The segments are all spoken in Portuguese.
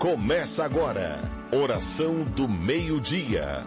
Começa agora, oração do meio-dia.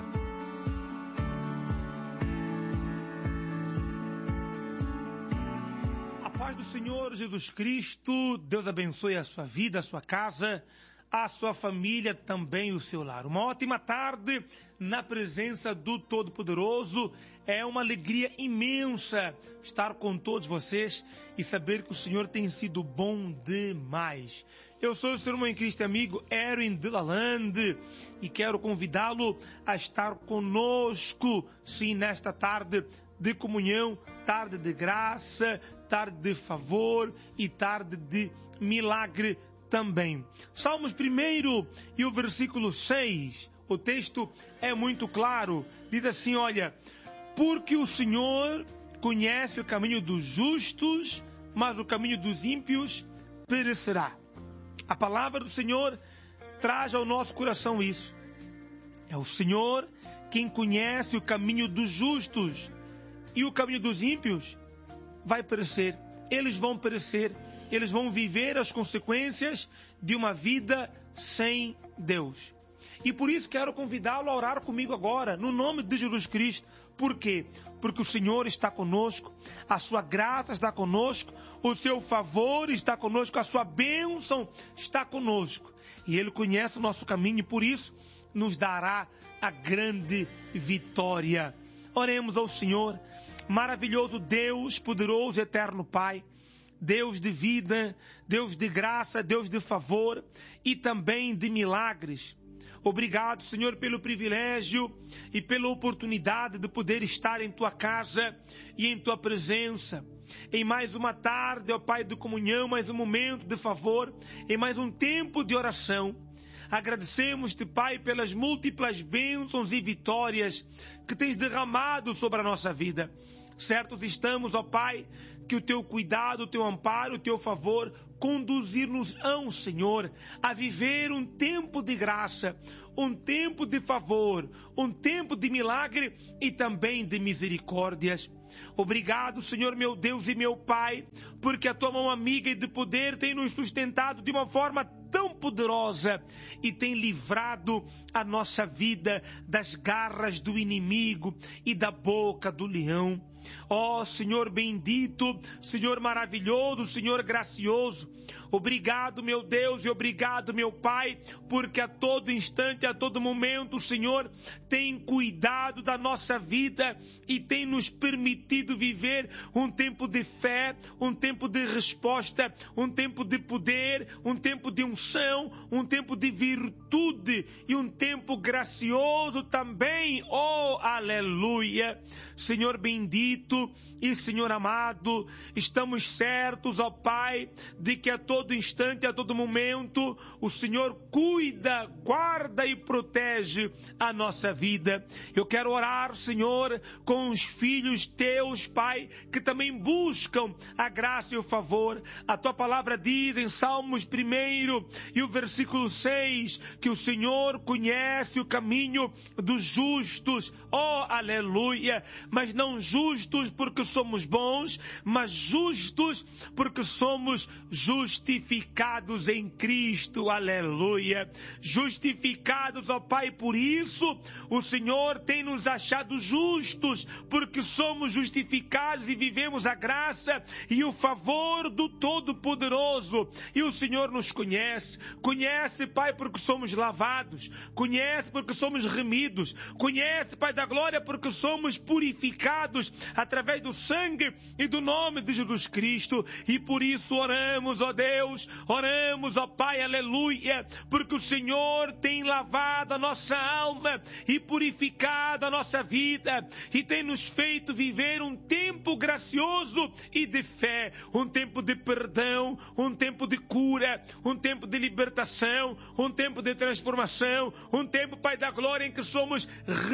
A paz do Senhor Jesus Cristo, Deus abençoe a sua vida, a sua casa, a sua família, também o seu lar. Uma ótima tarde na presença do Todo-Poderoso. É uma alegria imensa estar com todos vocês e saber que o Senhor tem sido bom demais. Eu sou o seu irmão em Cristo amigo Erwin de Lalande e quero convidá-lo a estar conosco, sim, nesta tarde de comunhão, tarde de graça, tarde de favor e tarde de milagre também. Salmos 1 e o versículo 6, o texto é muito claro, diz assim, olha, porque o Senhor conhece o caminho dos justos, mas o caminho dos ímpios perecerá. A palavra do Senhor traz ao nosso coração isso. É o Senhor quem conhece o caminho dos justos e o caminho dos ímpios vai perecer. Eles vão perecer. Eles vão viver as consequências de uma vida sem Deus. E por isso quero convidá-lo a orar comigo agora, no nome de Jesus Cristo. Por quê? Porque o Senhor está conosco, a sua graça está conosco, o seu favor está conosco, a sua bênção está conosco. E Ele conhece o nosso caminho e por isso nos dará a grande vitória. Oremos ao Senhor, maravilhoso Deus, poderoso, eterno Pai. Deus de vida, Deus de graça, Deus de favor e também de milagres. Obrigado, Senhor, pelo privilégio e pela oportunidade de poder estar em Tua casa e em Tua presença. Em mais uma tarde, ó Pai de comunhão, mais um momento de favor, em mais um tempo de oração. Agradecemos-te, Pai, pelas múltiplas bênçãos e vitórias que tens derramado sobre a nossa vida. Certos estamos, ó Pai, que o Teu cuidado, o Teu amparo, o Teu favor conduzir-nos-ão, Senhor, a viver um tempo de graça, um tempo de favor, um tempo de milagre e também de misericórdias. Obrigado, Senhor, meu Deus e meu Pai, porque a Tua mão amiga e de poder tem nos sustentado de uma forma tão poderosa e tem livrado a nossa vida das garras do inimigo e da boca do leão. Ó Senhor bendito, Senhor maravilhoso, Senhor gracioso, obrigado meu Deus e obrigado meu Pai, porque a todo instante, a todo momento o Senhor tem cuidado da nossa vida e tem nos permitido viver um tempo de fé, um tempo de resposta, um tempo de poder, um tempo de unção, um tempo de virtude e um tempo gracioso também. Oh, aleluia! Senhor bendito e Senhor amado, estamos certos, ó Pai, de que a todo instante, a todo momento, o Senhor cuida, guarda e protege a nossa vida. Eu quero orar, Senhor, com os filhos teus, Pai, que também buscam a graça e o favor. A tua palavra diz em Salmos 1 e o versículo 6, que o Senhor conhece o caminho dos justos. Oh, aleluia! Mas não justos porque somos bons, mas justos porque somos justificados em Cristo, aleluia, justificados, ó Pai, por isso o Senhor tem nos achado justos, porque somos justificados e vivemos a graça e o favor do Todo-Poderoso, e o Senhor nos conhece, Pai, porque somos lavados, conhece porque somos remidos, conhece, Pai da glória, porque somos purificados através do sangue e do nome de Jesus Cristo, e por isso oramos, ó Deus, oramos, ó Pai, aleluia, porque o Senhor tem lavado a nossa alma e purificado a nossa vida, e tem nos feito viver um tempo gracioso e de fé, um tempo de perdão, um tempo de cura, um tempo de libertação, um tempo de transformação, um tempo, Pai da glória, em que somos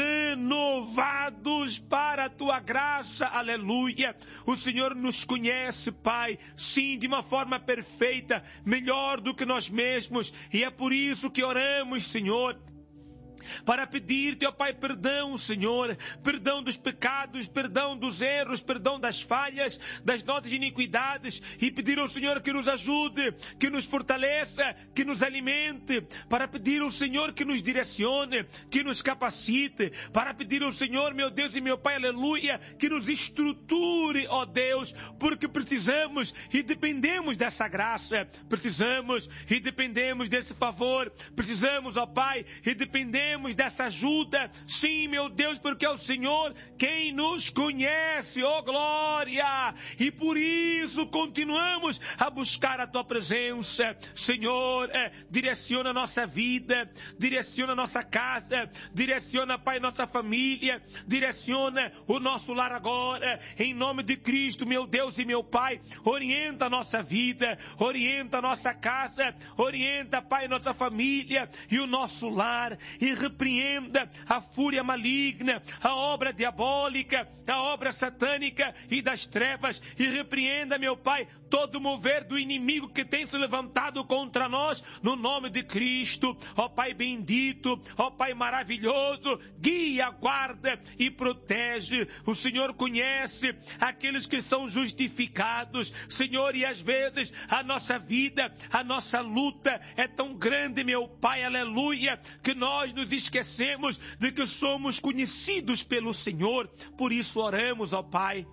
renovados para a Tua graça, aleluia. O Senhor nos conhece, Pai, sim, de uma forma perfeita, melhor do que nós mesmos, e é por isso que oramos, Senhor, para pedir-te, ó Pai, perdão, Senhor, perdão dos pecados, perdão dos erros, perdão das falhas, das nossas iniquidades, e pedir ao Senhor que nos ajude, que nos fortaleça, que nos alimente, para pedir ao Senhor que nos direcione, que nos capacite, para pedir ao Senhor, meu Deus e meu Pai, aleluia, que nos estruture, ó Deus, porque precisamos e dependemos dessa graça, precisamos e dependemos desse favor, precisamos, ó Pai, e dependemos dessa ajuda, sim, meu Deus, porque é o Senhor quem nos conhece, ó glória, e por isso continuamos a buscar a Tua presença, Senhor, direciona a nossa vida, direciona a nossa casa, direciona, Pai, nossa família, direciona o nosso lar agora, em nome de Cristo, meu Deus e meu Pai, orienta a nossa vida, orienta a nossa casa, orienta, Pai, nossa família e o nosso lar, e repreenda a fúria maligna, a obra diabólica, a obra satânica e das trevas, e repreenda, meu Pai, todo o mover do inimigo que tem se levantado contra nós, no nome de Cristo, ó Pai bendito, ó Pai maravilhoso, guia, guarda e protege. O Senhor conhece aqueles que são justificados, Senhor, e às vezes a nossa vida, a nossa luta é tão grande, meu Pai, aleluia, que nós nos esquecemos de que somos conhecidos pelo Senhor. Por isso oramos, ó Pai.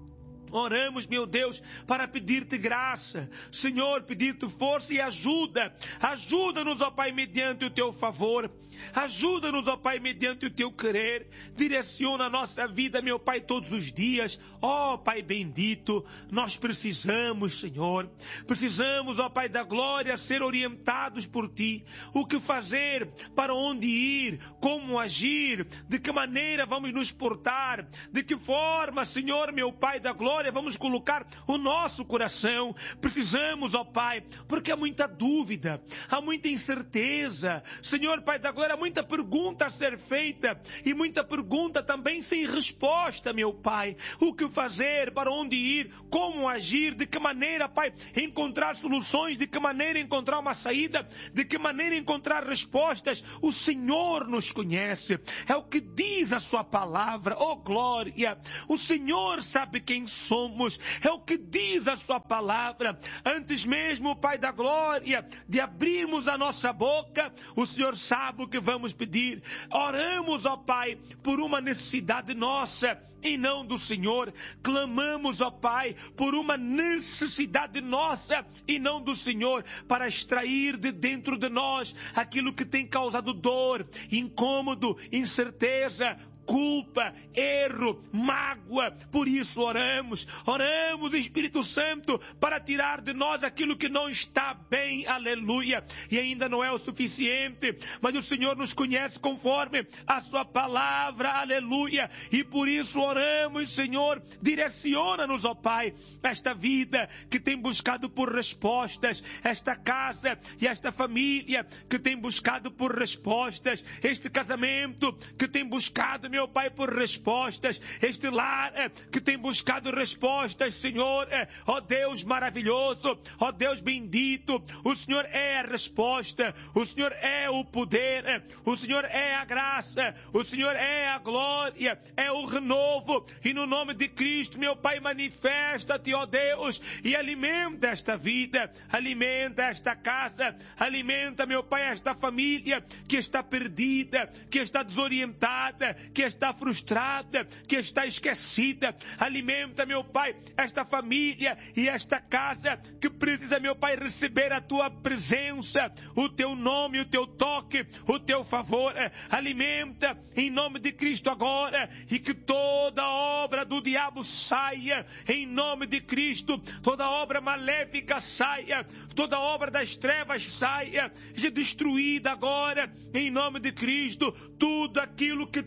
Oramos, meu Deus, para pedir-te graça, Senhor, pedir-te força e ajuda. Ajuda-nos, ó Pai, mediante o teu favor. Ajuda-nos, ó Pai, mediante o teu querer. Direciona a nossa vida, meu Pai, todos os dias. Ó Pai bendito, nós precisamos, Senhor. Precisamos, ó Pai da glória, ser orientados por Ti. O que fazer, para onde ir, como agir, de que maneira vamos nos portar, de que forma, Senhor, meu Pai da glória, vamos colocar o nosso coração. Precisamos, ó Pai, porque há muita dúvida, há muita incerteza, Senhor Pai da glória, há muita pergunta a ser feita e muita pergunta também sem resposta, meu Pai. O que fazer, para onde ir, como agir, de que maneira, Pai, encontrar soluções, de que maneira encontrar uma saída, de que maneira encontrar respostas. O Senhor nos conhece, é o que diz a sua palavra, ó glória. O Senhor sabe quem somos, é o que diz a sua palavra. Antes mesmo, Pai da glória, de abrirmos a nossa boca, o Senhor sabe o que vamos pedir. Oramos, ó Pai, por uma necessidade nossa e não do Senhor. Clamamos, ó Pai, por uma necessidade nossa e não do Senhor, para extrair de dentro de nós aquilo que tem causado dor, incômodo, incerteza, culpa, erro, mágoa. Por isso oramos, Espírito Santo, para tirar de nós aquilo que não está bem, aleluia. E ainda não é o suficiente, mas o Senhor nos conhece conforme a sua palavra, aleluia. E por isso oramos, Senhor, direciona-nos, ó Pai, esta vida que tem buscado por respostas, esta casa e esta família que tem buscado por respostas, este casamento que tem buscado, meu Pai, por respostas, este lar que tem buscado respostas, Senhor, ó Deus maravilhoso, ó Deus bendito. O Senhor é a resposta, o Senhor é o poder, o Senhor é a graça, o Senhor é a glória, é o renovo. E no nome de Cristo, meu Pai, manifesta-te, ó Deus, e alimenta esta vida, alimenta esta casa, alimenta, meu Pai, esta família que está perdida, que está desorientada, que está frustrada, que está esquecida. Alimenta, meu Pai, esta família e esta casa que precisa, meu Pai, receber a Tua presença, o Teu nome, o Teu toque, o Teu favor. Alimenta em nome de Cristo agora, e que toda obra do diabo saia em nome de Cristo, toda obra maléfica saia, toda obra das trevas saia, seja destruída agora em nome de Cristo. Tudo aquilo que tira de nós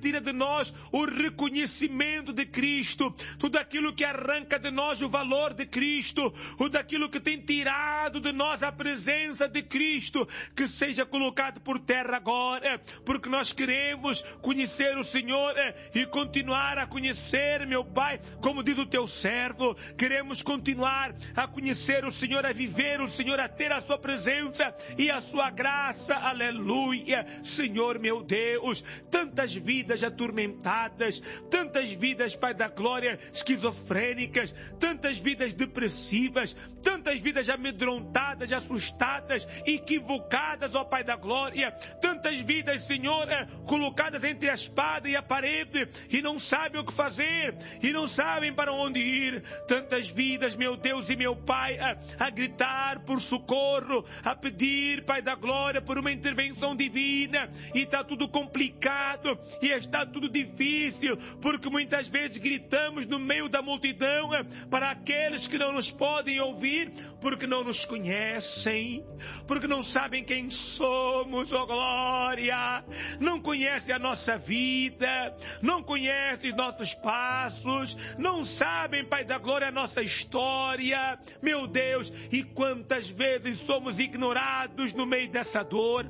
nós o reconhecimento de Cristo, tudo aquilo que arranca de nós o valor de Cristo, tudo aquilo que tem tirado de nós a presença de Cristo, que seja colocado por terra agora, porque nós queremos conhecer o Senhor e continuar a conhecer, meu Pai, como diz o teu servo, queremos continuar a conhecer o Senhor, a viver o Senhor, a ter a sua presença e a sua graça, aleluia. Senhor meu Deus, tantas vidas atormentadas, tantas vidas, Pai da glória, esquizofrênicas, tantas vidas depressivas, tantas vidas amedrontadas, assustadas, equivocadas, ó Pai da glória, tantas vidas, Senhor, colocadas entre a espada e a parede e não sabem o que fazer e não sabem para onde ir, tantas vidas, meu Deus e meu Pai, a gritar por socorro, a pedir, Pai da glória, por uma intervenção divina, e está tudo complicado e está tudo difícil, porque muitas vezes gritamos no meio da multidão para aqueles que não nos podem ouvir, porque não nos conhecem, porque não sabem quem somos, ó glória, não conhecem a nossa vida, não conhecem os nossos passos, não sabem, Pai da glória, a nossa história, meu Deus, e quantas vezes somos ignorados no meio dessa dor.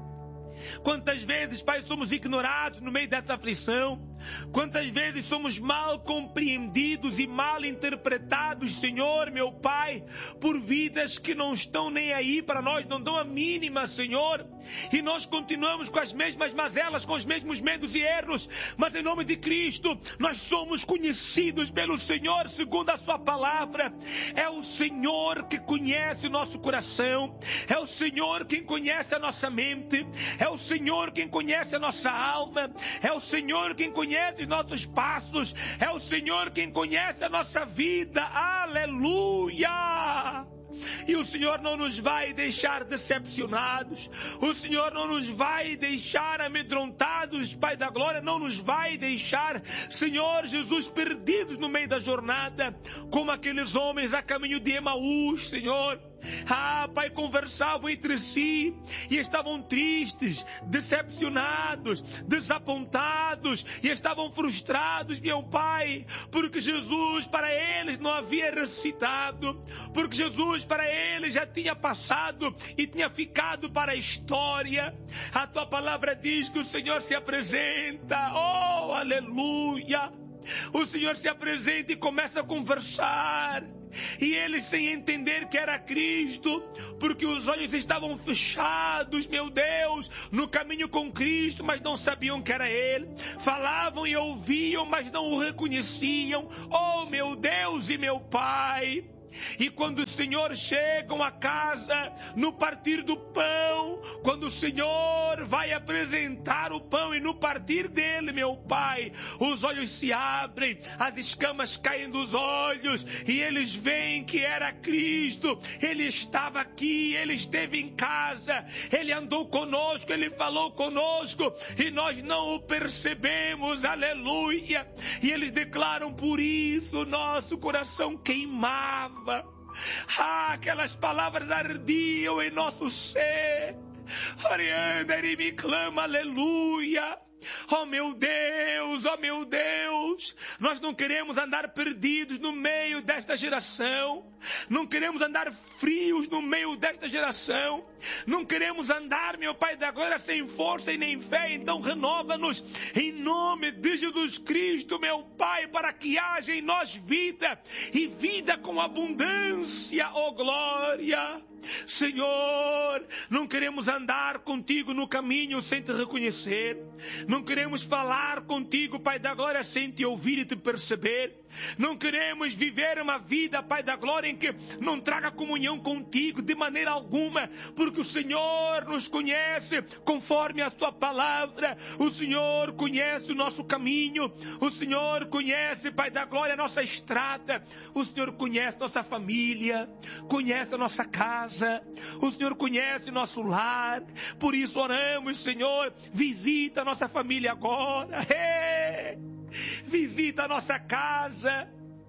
Quantas vezes, Pai, somos ignorados no meio dessa aflição? Quantas vezes somos mal compreendidos e mal interpretados, Senhor, meu Pai, por vidas que não estão nem aí para nós, não dão a mínima, Senhor, e nós continuamos com as mesmas mazelas, com os mesmos medos e erros, mas em nome de Cristo, nós somos conhecidos pelo Senhor segundo a sua palavra. É o Senhor que conhece o nosso coração, é o Senhor quem conhece a nossa mente, é o Senhor quem conhece a nossa alma, é o Senhor quem conhece os nossos passos, é o Senhor quem conhece a nossa vida, aleluia! E o Senhor não nos vai deixar decepcionados, o Senhor não nos vai deixar amedrontados, Pai da glória, não nos vai deixar, Senhor Jesus, perdidos no meio da jornada, como aqueles homens a caminho de Emaús, Senhor. Pai, conversavam entre si e estavam tristes, decepcionados, desapontados e estavam frustrados, meu Pai, porque Jesus para eles não havia ressuscitado, porque Jesus para eles já tinha passado e tinha ficado para a história. A tua palavra diz que o Senhor se apresenta, oh, aleluia! O Senhor se apresenta e começa a conversar. E eles sem entender que era Cristo, porque os olhos estavam fechados, meu Deus, no caminho com Cristo, mas não sabiam que era Ele. Falavam e ouviam, mas não o reconheciam. Oh, meu Deus e meu Pai! E quando o Senhor chega a casa, no partir do pão, quando o Senhor vai apresentar o pão e no partir dele, meu Pai, os olhos se abrem, as escamas caem dos olhos e eles veem que era Cristo. Ele estava aqui, Ele esteve em casa, Ele andou conosco, Ele falou conosco e nós não o percebemos, aleluia. E eles declaram: por isso nosso coração queimava. Aquelas palavras ardiam em nosso ser. Orianda, Ele me clama, aleluia. Oh meu Deus, nós não queremos andar perdidos no meio desta geração, não queremos andar frios no meio desta geração, não queremos andar, meu Pai da glória, sem força e nem fé. Então renova-nos em nome de Jesus Cristo, meu Pai, para que haja em nós vida e vida com abundância, oh glória. Senhor, não queremos andar contigo no caminho sem te reconhecer, não queremos falar contigo, Pai da glória, sem te ouvir e te perceber, não queremos viver uma vida, Pai da glória, em que não traga comunhão contigo de maneira alguma, porque o Senhor nos conhece conforme a tua palavra, o Senhor conhece o nosso caminho, o Senhor conhece, Pai da glória, a nossa estrada, o Senhor conhece nossa família, conhece a nossa casa, o Senhor conhece nosso lar. Por isso oramos, Senhor, visita a nossa família agora, visita a nossa casa,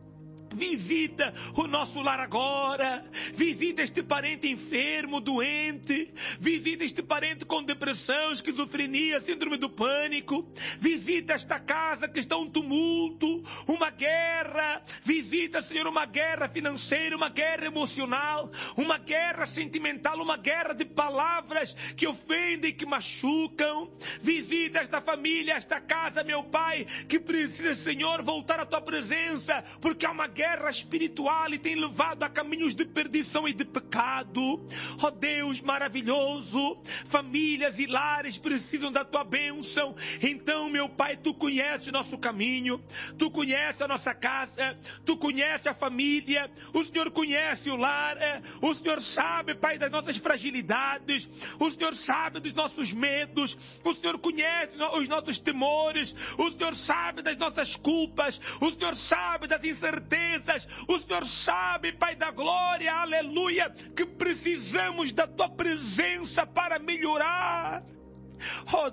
Visita o nosso lar agora. Visita este parente enfermo, doente. Visita este parente com depressão, esquizofrenia, síndrome do pânico. Visita esta casa que está um tumulto, uma guerra. Visita, Senhor, uma guerra financeira, uma guerra emocional, uma guerra sentimental, uma guerra de palavras que ofendem, que machucam. Visita esta família, esta casa, meu Pai, que precisa, Senhor, voltar à Tua presença, porque há uma guerra espiritual e tem levado a caminhos de perdição e de pecado. Ó Deus maravilhoso, famílias e lares precisam da Tua bênção. Então, meu Pai, Tu conheces o nosso caminho, Tu conheces a nossa casa, Tu conheces a família, o Senhor conhece o lar, o Senhor sabe, Pai, das nossas fragilidades, o Senhor sabe dos nossos medos, o Senhor conhece os nossos temores, o Senhor sabe das nossas culpas, o Senhor sabe das incertezas, o Senhor sabe, Pai da glória, aleluia, que precisamos da Tua presença para melhorar. Oh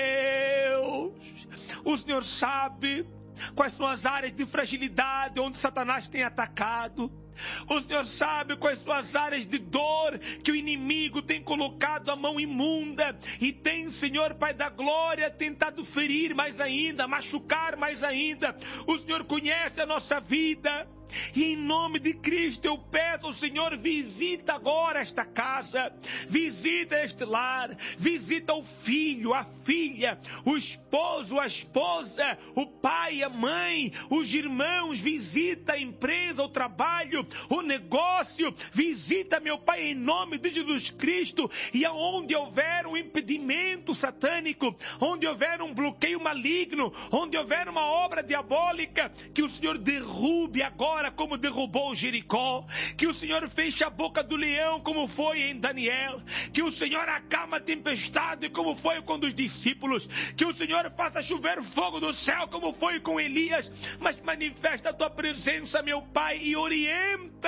Deus, o Senhor sabe quais são as áreas de fragilidade onde Satanás tem atacado. O Senhor sabe quais são as áreas de dor que o inimigo tem colocado a mão imunda e tem, Senhor, Pai da glória, tentado ferir mais ainda, machucar mais ainda. O Senhor conhece a nossa vida. E em nome de Cristo eu peço ao Senhor, visita agora esta casa, visita este lar, visita o filho, a filha, o esposo, a esposa, o pai, a mãe, os irmãos, visita a empresa, o trabalho, o negócio, visita, meu Pai, em nome de Jesus Cristo. E aonde houver um impedimento satânico, onde houver um bloqueio maligno, onde houver uma obra diabólica, que o Senhor derrube agora, como derrubou Jericó, que o Senhor feche a boca do leão, como foi em Daniel, que o Senhor acalma a tempestade, como foi com os discípulos, que o Senhor faça chover fogo do céu, como foi com Elias, mas manifesta a Tua presença, meu Pai, e orienta,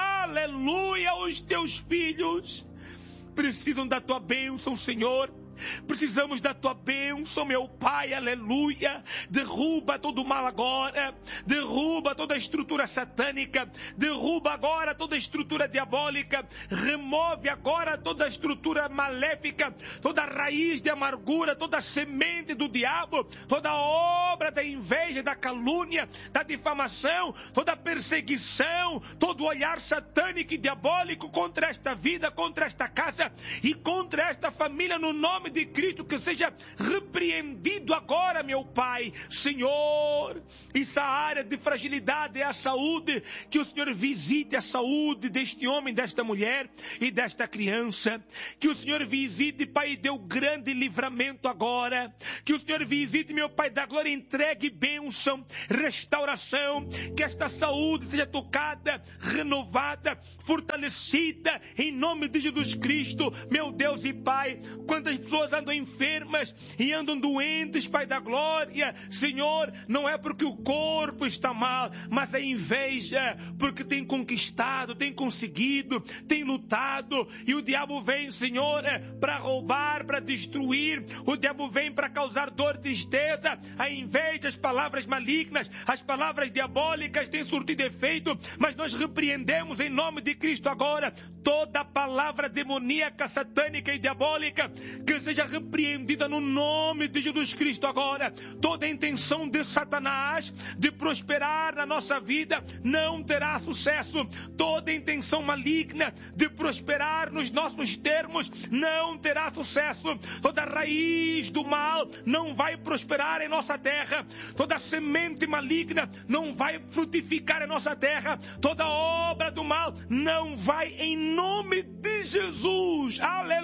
aleluia, os Teus filhos. Precisam da Tua bênção, Senhor. Precisamos da Tua bênção, meu Pai, aleluia. Derruba todo o mal agora, derruba toda a estrutura satânica, derruba agora toda a estrutura diabólica, remove agora toda a estrutura maléfica, toda a raiz de amargura, toda a semente do diabo, toda a obra da inveja, da calúnia, da difamação, toda a perseguição, todo o olhar satânico e diabólico contra esta vida, contra esta casa e contra esta família, no nome de Cristo, que seja repreendido agora, meu Pai. Senhor, essa área de fragilidade é a saúde, que o Senhor visite a saúde deste homem, desta mulher e desta criança, que o Senhor visite, Pai, e dê o grande livramento agora, que o Senhor visite, meu Pai da glória, entregue bênção, restauração, que esta saúde seja tocada, renovada, fortalecida, em nome de Jesus Cristo, meu Deus e Pai. Quantas pessoas andam enfermas e andam doentes, Pai da glória, Senhor, não é porque o corpo está mal, mas é inveja, porque tem conquistado, tem conseguido, tem lutado, e o diabo vem, Senhor, para roubar, para destruir, o diabo vem para causar dor, tristeza, a inveja, as palavras malignas, as palavras diabólicas têm surtido efeito, mas nós repreendemos em nome de Cristo agora toda palavra demoníaca, satânica e diabólica, que seja repreendida no nome de Jesus Cristo agora. Toda a intenção de Satanás de prosperar na nossa vida não terá sucesso. Toda a intenção maligna de prosperar nos nossos termos não terá sucesso. Toda raiz do mal não vai prosperar em nossa terra. Toda semente maligna não vai frutificar em nossa terra. Toda obra do mal não vai, em nome de Jesus.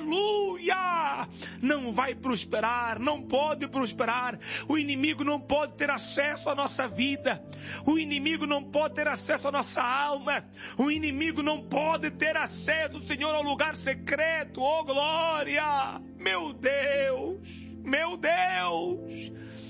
Aleluia! Não vai prosperar, não pode prosperar. O inimigo não pode ter acesso à nossa vida. O inimigo não pode ter acesso à nossa alma. O inimigo não pode ter acesso, Senhor, ao lugar secreto. Oh, glória! Meu Deus! Meu Deus!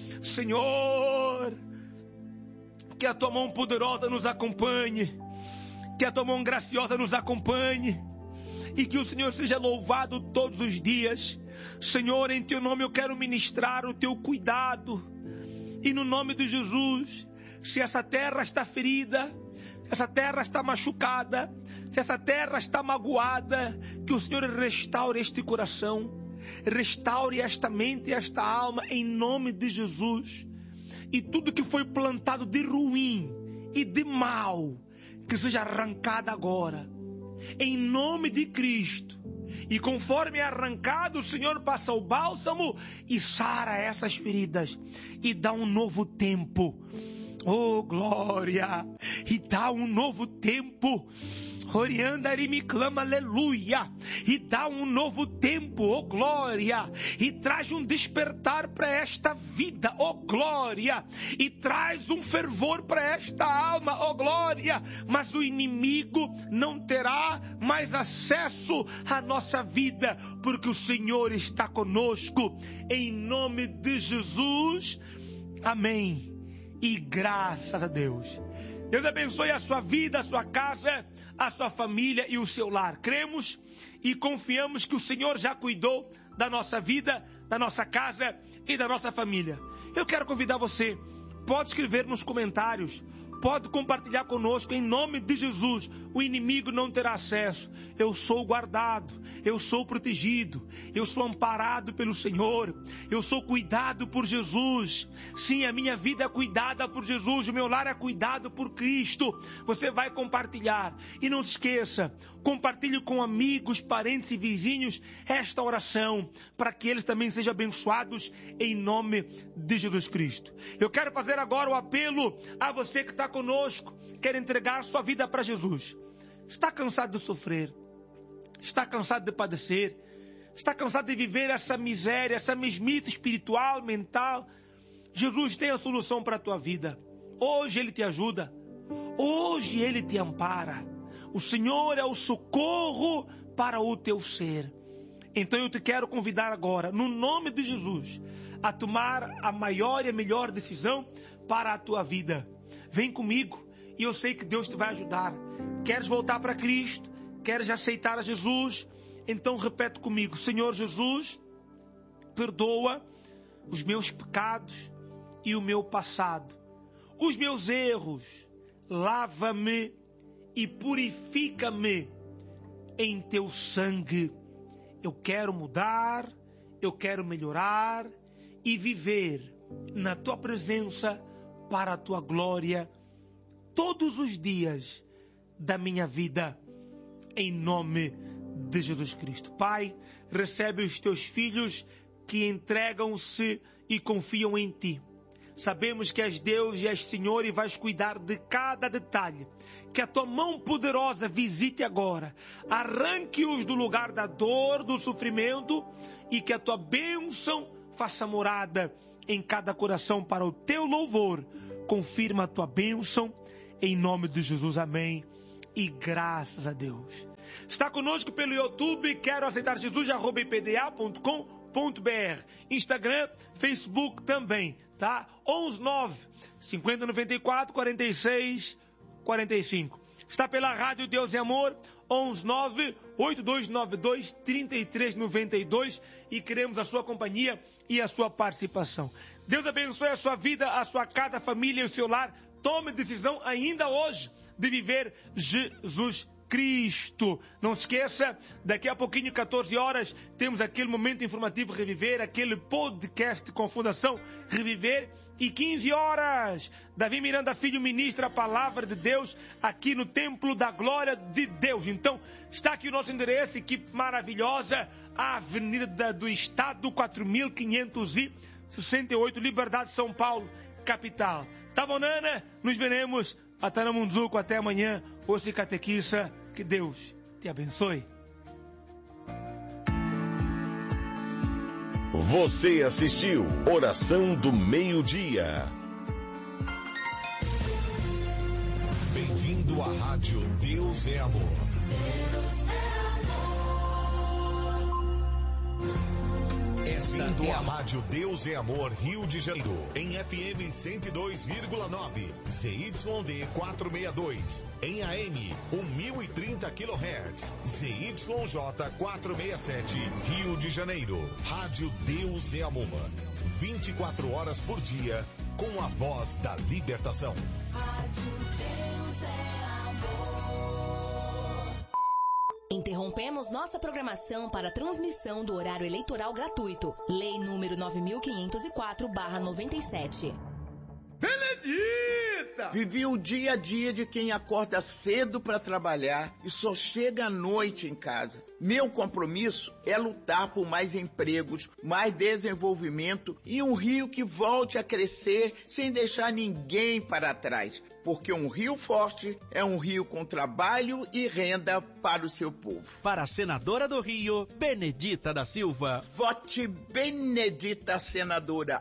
Senhor, que a Tua mão poderosa nos acompanhe. Que a Tua mão graciosa nos acompanhe. E que o Senhor seja louvado todos os dias. Senhor, em Teu nome eu quero ministrar o Teu cuidado. E no nome de Jesus, se essa terra está ferida, essa terra está machucada, se essa terra está magoada, que o Senhor restaure este coração, restaure esta mente e esta alma em nome de Jesus. E tudo que foi plantado de ruim e de mal, que seja arrancado agora, em nome de Cristo. E conforme é arrancado, o Senhor passa o bálsamo e sara essas feridas e dá um novo tempo. Oh, glória! E dá um novo tempo. Oriandari me clama, aleluia. E dá um novo tempo, oh glória. E traz um despertar para esta vida, oh glória. E traz um fervor para esta alma, oh glória. Mas o inimigo não terá mais acesso à nossa vida, porque o Senhor está conosco. Em nome de Jesus, amém. E graças a Deus. Deus abençoe a sua vida, a sua casa, a sua família e o seu lar. Cremos e confiamos que o Senhor já cuidou da nossa vida, da nossa casa e da nossa família. Eu quero convidar você, pode escrever nos comentários, pode compartilhar conosco em nome de Jesus. O inimigo não terá acesso. Eu sou guardado, eu sou protegido, eu sou amparado pelo Senhor, eu sou cuidado por Jesus. Sim, a minha vida é cuidada por Jesus, o meu lar é cuidado por Cristo. Você vai compartilhar e não se esqueça, compartilhe com amigos, parentes e vizinhos esta oração, para que eles também sejam abençoados em nome de Jesus Cristo. Eu quero fazer agora o apelo a você que está conosco, quer entregar sua vida para Jesus. Está cansado de sofrer, está cansado de padecer, está cansado de viver essa miséria, essa mesmice espiritual, mental. Jesus tem a solução para a tua vida. Hoje Ele te ajuda, hoje Ele te ampara. O Senhor é o socorro para o teu ser. Então eu te quero convidar agora, no nome de Jesus, a tomar a maior e a melhor decisão para a tua vida. Vem comigo e eu sei que Deus te vai ajudar. Queres voltar para Cristo? Queres aceitar a Jesus? Então repete comigo: Senhor Jesus, perdoa os meus pecados e o meu passado, os meus erros. Lava-me e purifica-me em teu sangue. Eu quero mudar, eu quero melhorar e viver na tua presença para a tua glória todos os dias da minha vida, em nome de Jesus Cristo. Pai, recebe os teus filhos que entregam-se e confiam em ti. Sabemos que és Deus e és Senhor e vais cuidar de cada detalhe. Que a tua mão poderosa visite agora, arranque-os do lugar da dor, do sofrimento, e que a tua bênção faça morada em cada coração para o teu louvor. Confirma a tua bênção em nome de Jesus, amém. E graças a Deus. Está conosco pelo YouTube, quero aceitar Jesus, @ipda.com.br, Instagram, Facebook também, tá? 119 5094 46 45. Está pela Rádio Deus é Amor, 119 8292 3392, e queremos a sua companhia e a sua participação. Deus abençoe a sua vida, a sua casa, a família e o seu lar. Tome decisão ainda hoje de viver Jesus Cristo. Não se esqueça, daqui a pouquinho, 14 horas, temos aquele momento informativo Reviver, aquele podcast com Fundação Reviver. E 15 horas, Davi Miranda Filho ministra a palavra de Deus aqui no Templo da Glória de Deus. Então, está aqui o nosso endereço, equipe maravilhosa, a Avenida do Estado, 4568, Liberdade, São Paulo, capital. Tá bom, Nana? Nos veremos. Atanamunzuco, até amanhã. Ouça e catequiza. Que Deus te abençoe. Você assistiu Oração do Meio-Dia. Bem-vindo à Rádio Deus é Amor. Deus é amor. Bem-vindo à Rádio Deus é Amor, Rio de Janeiro, em FM 102,9, ZYD 462, em AM 1030 kHz, ZYJ 467, Rio de Janeiro. Rádio Deus é Amor, 24 horas por dia, com a voz da libertação. Rádio Deus é Amor. Interrompemos nossa programação para transmissão do horário eleitoral gratuito. Lei número 9504/97. Benedita! Vivi o dia a dia de quem acorda cedo para trabalhar e só chega à noite em casa. Meu compromisso é lutar por mais empregos, mais desenvolvimento e um Rio que volte a crescer sem deixar ninguém para trás. Porque um Rio forte é um Rio com trabalho e renda para o seu povo. Para a senadora do Rio, Benedita da Silva. Vote Benedita, senadora.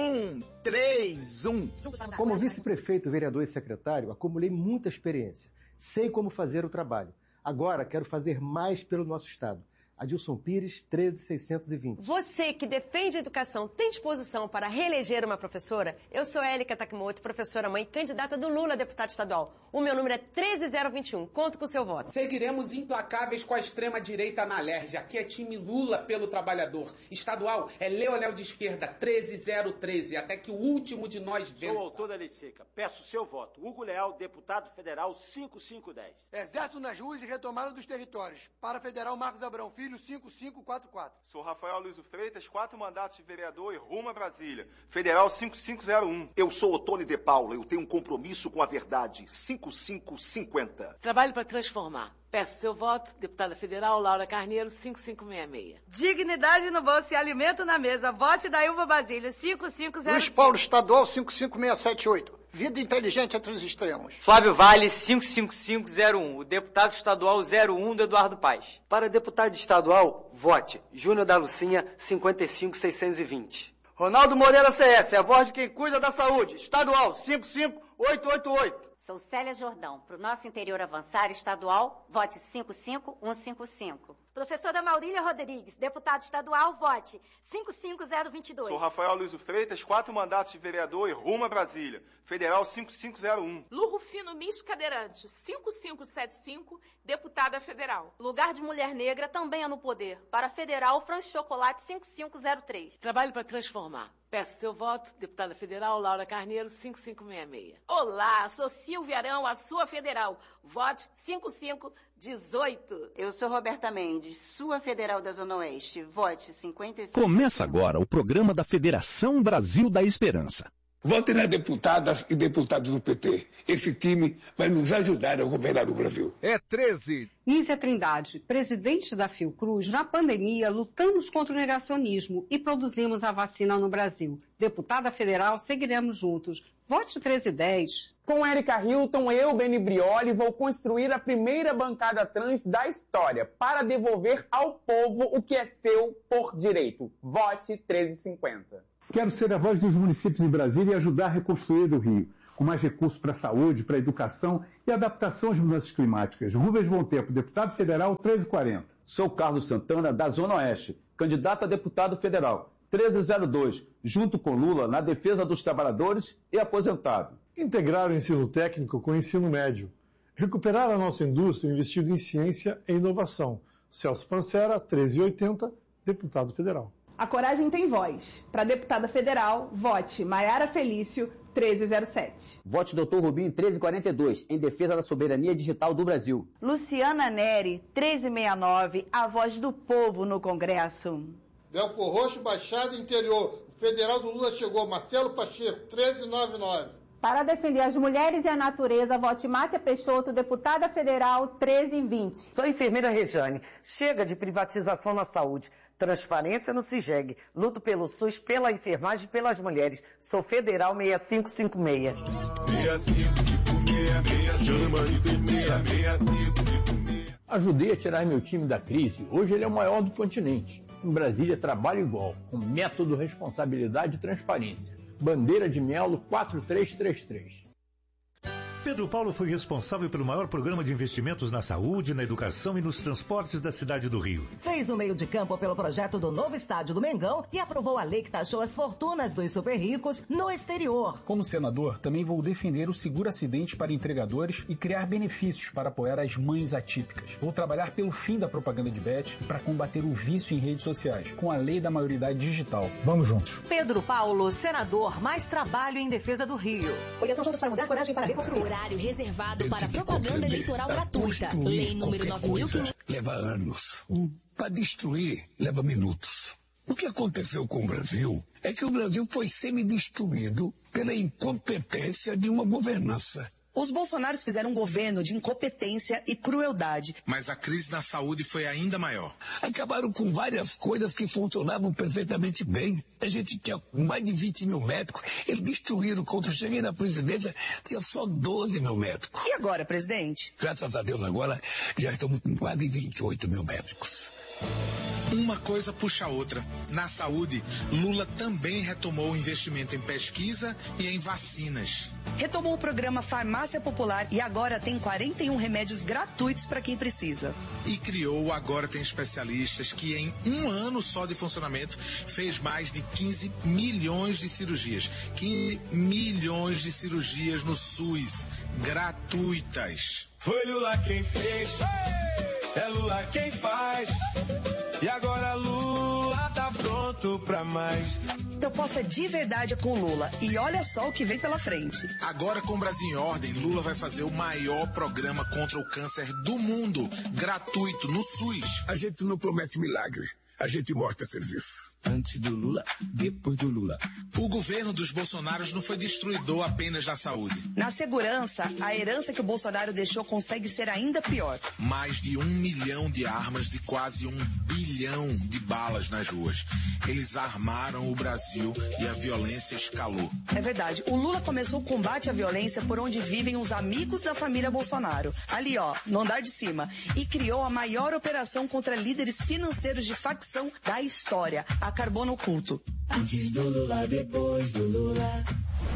131. Como vice-prefeito, vereador e secretário, acumulei muita experiência. Sei como fazer o trabalho. Agora quero fazer mais pelo nosso estado. Adilson Pires, 13620. Você que defende a educação tem disposição para reeleger uma professora? Eu sou Élica Takimoto, professora mãe, candidata do Lula a deputado estadual. O meu número é 13021. Conto com o seu voto. Seguiremos implacáveis com a extrema-direita na Alerj. Aqui é time Lula pelo trabalhador. Estadual é Leonel de esquerda, 13013. Até que o último de nós vença. Sou autor da lei seca. Peço seu voto. Hugo Leal, deputado federal, 5510. Exército nas ruas e retomada dos territórios. Para federal Marcos Abrão Filho, 5544. Sou Rafael Luiz Freitas, 4 mandatos de vereador e rumo a Brasília. Federal 5501. Eu sou Otônio de Paula, eu tenho um compromisso com a verdade. 5550. Trabalho para transformar. Peço seu voto, deputada federal Laura Carneiro, 5566. Dignidade no bolso e alimento na mesa. Vote da Ilva Basílio, 5505. Luiz Paulo Estadual, 55678. Vida inteligente entre os extremos. Flávio Vale, 55501. O deputado estadual 01 do Eduardo Paes. Para deputado estadual, vote Júnior da Lucinha, 55620. Ronaldo Moreira CS, a voz de quem cuida da saúde. Estadual, 55888. Sou Célia Jordão. Para o nosso interior avançar estadual, vote 55155. Professora Maurília Rodrigues, deputado estadual, vote 55022. Sou Rafael Luiz Freitas, 4 mandatos de vereador e rumo a Brasília. Federal 5501. Lu Rufino Mis Cadeirante, 5575, deputada federal. Lugar de mulher negra também é no poder. Para federal, Franz Chocolate, 5503. Trabalho para transformar. Peço seu voto, deputada federal Laura Carneiro, 5566. Olá, sou Silvia Arão, a sua federal. Vote 5518. Eu sou Roberta Mendes, sua federal da Zona Oeste. Vote 55. Começa agora o programa da Federação Brasil da Esperança. Vote nas deputadas e deputados do PT. Esse time vai nos ajudar a governar o Brasil. É 13. Nízia Trindade, presidente da Fiocruz, na pandemia, lutamos contra o negacionismo e produzimos a vacina no Brasil. Deputada federal, seguiremos juntos. Vote 1310. Com Érica Hilton, eu, Beni Brioli, vou construir a primeira bancada trans da história para devolver ao povo o que é seu por direito. Vote 1350. Quero ser a voz dos municípios em Brasília e ajudar a reconstruir o Rio, com mais recursos para a saúde, para a educação e adaptação às mudanças climáticas. Rubens Bom Tempo, deputado federal, 1340. Sou Carlos Santana, da Zona Oeste, candidato a deputado federal, 1302, junto com Lula na defesa dos trabalhadores e aposentados. Integrar o ensino técnico com o ensino médio. Recuperar a nossa indústria investindo em ciência e inovação. Celso Pancera, 1380, deputado federal. A coragem tem voz. Para deputada federal, vote Maiara Felício, 1307. Vote Dr. Rubinho, 1342, em defesa da soberania digital do Brasil. Luciana Neri, 1369, a voz do povo no Congresso. Belco Roxo, Baixada Interior. O federal do Lula chegou, Marcelo Pacheco, 1399. Para defender as mulheres e a natureza, vote Márcia Peixoto, deputada federal, 1320. Sou enfermeira Rejane. Chega de privatização na saúde. Transparência no CIGEG. Luto pelo SUS, pela enfermagem e pelas mulheres. Sou federal 6556. 6556. Ajudei a tirar meu time da crise. Hoje ele é o maior do continente. Em Brasília, trabalho igual, com método, responsabilidade e transparência. Bandeira de Melo 4333. Pedro Paulo foi responsável pelo maior programa de investimentos na saúde, na educação e nos transportes da cidade do Rio. Fez o meio de campo pelo projeto do novo estádio do Mengão e aprovou a lei que taxou as fortunas dos super ricos no exterior. Como senador, também vou defender o seguro acidente para entregadores e criar benefícios para apoiar as mães atípicas. Vou trabalhar pelo fim da propaganda de bet e para combater o vício em redes sociais, com a lei da maioridade digital. Vamos juntos. Pedro Paulo, senador, mais trabalho em defesa do Rio. Coligação Juntos para Mudar, coragem para reconstruir. Horário reservado para propaganda eleitoral gratuita. Lei número 9500. leva anos. Para destruir, leva minutos. O que aconteceu com o Brasil é que o Brasil foi semi-destruído pela incompetência de uma governança. Os bolsonaros fizeram um governo de incompetência e crueldade. Mas a crise na saúde foi ainda maior. Acabaram com várias coisas que funcionavam perfeitamente bem. A gente tinha mais de 20 mil médicos. Eles destruíram. Quando eu cheguei na presidência, tinha só 12 mil médicos. E agora, presidente? Graças a Deus, agora já estamos com quase 28 mil médicos. Uma coisa puxa a outra. Na saúde, Lula também retomou o investimento em pesquisa e em vacinas. Retomou o programa Farmácia Popular e agora tem 41 remédios gratuitos para quem precisa. E criou o Agora Tem Especialistas, que em um ano só de funcionamento fez mais de 15 milhões de cirurgias. 15 milhões de cirurgias no SUS, gratuitas. Foi Lula quem fez, é Lula quem faz. E agora Lula tá pronto pra mais. Proposta de verdade com Lula. E olha só o que vem pela frente. Agora, com o Brasil em Ordem, Lula vai fazer o maior programa contra o câncer do mundo, gratuito, no SUS. A gente não promete milagres, a gente mostra serviço. Antes do Lula, depois do Lula. O governo dos Bolsonaros não foi destruidor apenas da saúde. Na segurança, a herança que o Bolsonaro deixou consegue ser ainda pior. Mais de 1 milhão de armas e quase 1 bilhão de balas nas ruas. Eles armaram o Brasil e a violência escalou. É verdade. O Lula começou o combate à violência por onde vivem os amigos da família Bolsonaro. Ali, ó, no andar de cima. E criou a maior operação contra líderes financeiros de facção da história. A Carbono Oculto. Antes do Lula, depois do Lula.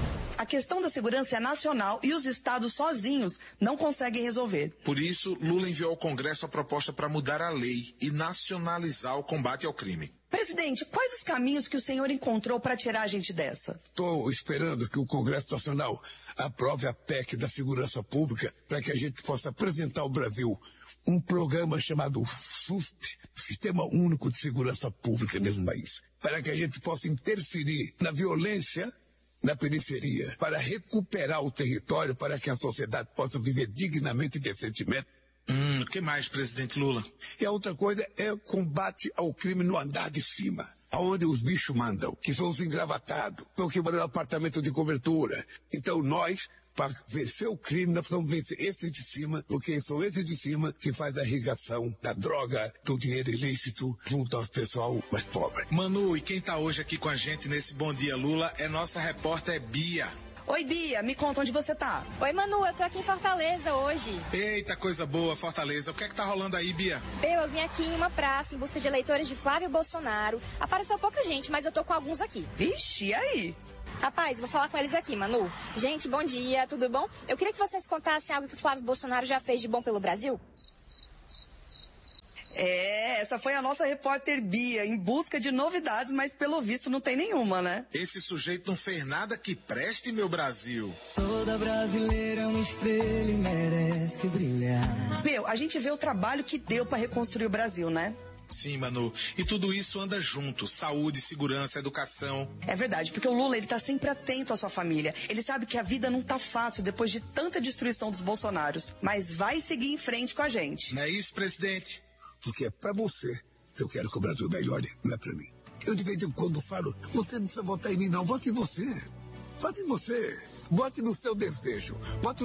A questão da segurança é nacional e os estados sozinhos não conseguem resolver. Por isso, Lula enviou ao Congresso a proposta para mudar a lei e nacionalizar o combate ao crime. Presidente, quais os caminhos que o senhor encontrou para tirar a gente dessa? Estou esperando que o Congresso Nacional aprove a PEC da Segurança Pública para que a gente possa apresentar ao Brasil um programa chamado SUSP, Sistema Único de Segurança Pública nesse país, para que a gente possa interferir na violência na periferia, para recuperar o território, para que a sociedade possa viver dignamente e decentemente. O que mais, presidente Lula? E a outra coisa é o combate ao crime no andar de cima, aonde os bichos mandam, que são os engravatados, estão que mandam apartamento de cobertura. Então nós, para vencer o crime, nós precisamos vencer esses de cima, porque são esses de cima que faz a irrigação da droga, do dinheiro ilícito, junto ao pessoal mais pobre. Manu, e quem está hoje aqui com a gente nesse Bom Dia Lula é nossa repórter Bia. Oi, Bia, me conta onde você tá. Oi, Manu, eu tô aqui em Fortaleza hoje. Eita, coisa boa, Fortaleza. O que é que tá rolando aí, Bia? Eu vim aqui em uma praça em busca de eleitores de Flávio Bolsonaro. Apareceu pouca gente, mas eu tô com alguns aqui. Vixe, e aí? Rapaz, vou falar com eles aqui, Manu. Gente, bom dia, tudo bom? Eu queria que vocês contassem algo que o Flávio Bolsonaro já fez de bom pelo Brasil. Essa foi a nossa repórter Bia, em busca de novidades, mas pelo visto não tem nenhuma, né? Esse sujeito não fez nada que preste, meu Brasil. Toda brasileira é uma estrela e merece brilhar. A gente vê o trabalho que deu para reconstruir o Brasil, né? Sim, Manu. E tudo isso anda junto. Saúde, segurança, educação. É verdade, porque o Lula, ele tá sempre atento à sua família. Ele sabe que a vida não tá fácil depois de tanta destruição dos Bolsonaros. Mas vai seguir em frente com a gente. Não é isso, presidente? Porque é para você que eu quero que o Brasil melhore, não é para mim. Eu de vez em quando falo, você não precisa votar em mim não, vote em você. Vote em você. Vote no seu desejo. Vote